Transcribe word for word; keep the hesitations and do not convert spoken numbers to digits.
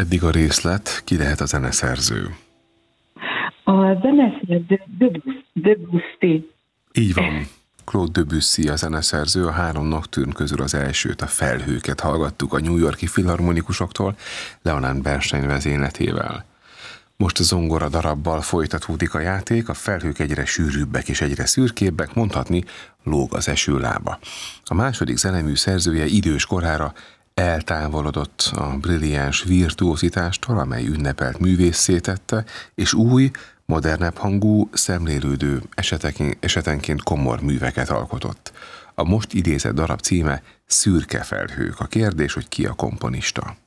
Eddig a részlet, ki lehet a zeneszerző? A zeneszerző Debussy. Így van. Claude Debussy a zeneszerző, a három nocturne közül az elsőt, a Felhőket hallgattuk a New York-i filharmonikusoktól, Leonard Bernstein vezényletével. Most a zongora darabbal folytatódik a játék, a felhők egyre sűrűbbek és egyre szürkébbek, mondhatni lóg az esőlába. A második zenemű szerzője idős korára eltávolodott a brilliáns virtuózitástól, amely ünnepelt művésszé tette, és új, modernebb hangú, szemlélődő, esetenként komor műveket alkotott. A most idézett darab címe Szürke felhők. A kérdés, hogy ki a komponista?